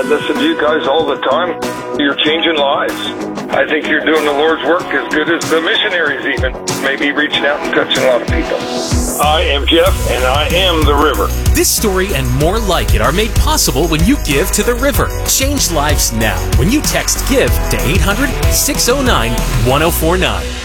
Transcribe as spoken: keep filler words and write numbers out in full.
listen to you guys all the time. You're changing lives. I think you're doing the Lord's work as good as the missionaries even. Maybe reaching out and touching a lot of people. I am Jeff, and I am the river. This story and more like it are made possible when you give to the river. Change lives now when you text GIVE to eight hundred, six oh nine, one oh four nine.